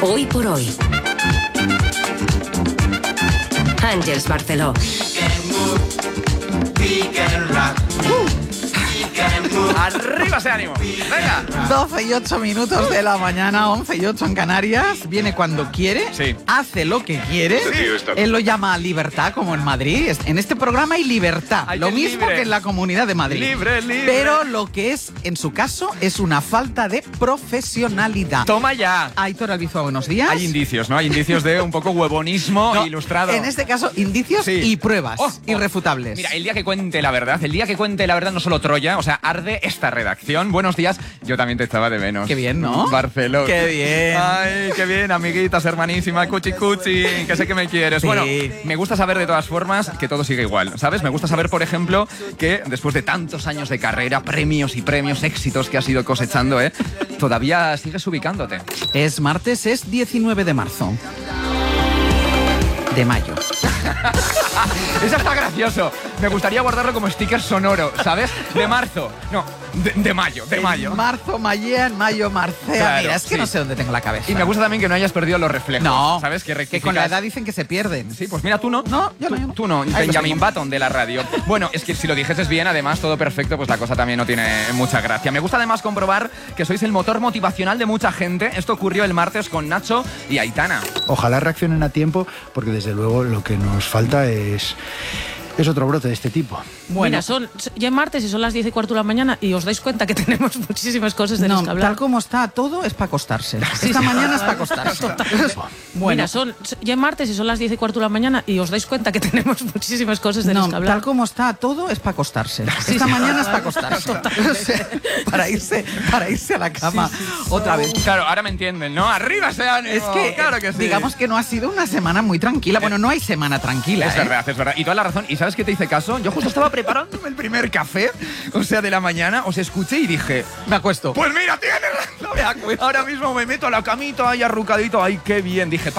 Hoy por hoy. Àngels Barceló. ¡Arriba ese ánimo! ¡Venga! 12 y 8 minutos de la mañana, 11 y 8 en Canarias. Viene cuando quiere, Sí. hace lo que quiere. Él lo llama libertad, como en Madrid. En este programa hay libertad, Hay lo que mismo libre. que en la Comunidad de Madrid. Libre. Pero lo que es, en su caso, es una falta de profesionalidad. ¡Toma ya! Aitor Albizua, buenos días. Hay indicios, ¿no? Hay indicios de un poco huevonismo No, ilustrado. En este caso, indicios Sí. y pruebas Oh, irrefutables. Mira, el día que cuente la verdad, no solo Troya, o sea, arde esta redacción. Buenos días, yo también te echaba de menos. Qué bien, ¿no? Barcelona. Qué bien. Ay, qué bien, amiguitas, hermanísima, cuchi, que sé que me quieres. Sí. Bueno, me gusta saber de todas formas que todo sigue igual, ¿sabes? Me gusta saber, por ejemplo, que después de tantos años de carrera, premios y premios, éxitos que has ido cosechando, todavía sigues ubicándote. Es martes, es 19 de marzo. De mayo. Eso está gracioso. Me gustaría guardarlo como sticker sonoro, ¿sabes? De marzo. No, de mayo. Marzo, Mayean, mayo, Marcea. Claro, Mira, es que sí. no sé dónde tengo la cabeza. Y me gusta también que no hayas perdido los reflejos. No, ¿Sabes? Que con la rectificas. edad dicen que se pierden. Sí, pues mira, tú no. No, yo no. Tú no, Ahí lo Benjamin tengo. Button de la radio. Bueno, es que si lo dijeses bien, además, todo perfecto, pues la cosa también no tiene mucha gracia. Me gusta además comprobar que sois el motor motivacional de mucha gente. Esto ocurrió el martes con Nacho y Aitana. Ojalá reaccionen a tiempo, porque desde luego lo que nos falta es otro brote de este tipo. Bueno, Mira, ya es martes y son las 10:15 de la mañana y os dais cuenta que tenemos muchísimas cosas de las no, que hablar. tal como está todo, es para acostarse. Esta mañana es para acostarse. Bueno, Mira, ya es martes y son las 10:15 de la mañana y os dais cuenta que tenemos muchísimas cosas de las no, que hablar. tal como está todo, es para acostarse. Esta mañana es para acostarse. O sea, para irse a la cama otra vez. Claro, ahora me entienden, ¿no? ¡Arriba ese ánimo! Es que, claro que sí. digamos que no ha sido una semana muy tranquila. Bueno, no hay semana tranquila. Es verdad, es verdad. Y toda la razón. ¿Y sabes qué te hice caso? Yo justo estaba preparándome el primer café, o sea, de la mañana, os escuché y dije... Me acuesto. Pues mira, tienes razón. Ahora mismo me meto a la camita ahí arrucadito. ¡Ay, qué bien! Dije,